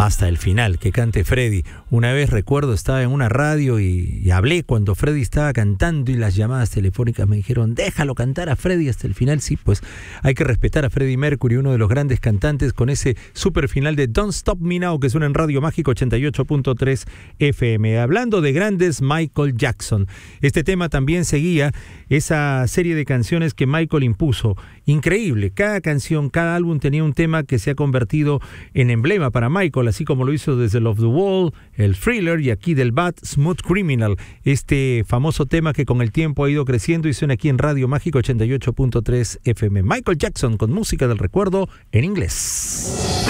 hasta el final, que cante Freddy. Una vez recuerdo, estaba en una radio y hablé cuando Freddy estaba cantando y las llamadas telefónicas me dijeron, déjalo cantar a Freddy hasta el final. Sí, pues hay que respetar a Freddie Mercury, uno de los grandes cantantes, con ese super final de Don't Stop Me Now que suena en Radio Mágico 88.3 FM. Hablando de grandes, Michael Jackson. Este tema también seguía esa serie de canciones que Michael impuso. Increíble, cada canción, cada álbum tenía un tema que se ha convertido en emblema para Michael, así como lo hizo desde Love the Wall, el Thriller y aquí del Bad Smooth Criminal, este famoso tema que con el tiempo ha ido creciendo y suena aquí en Radio Mágico 88.3 FM. Michael Jackson con música del recuerdo en inglés.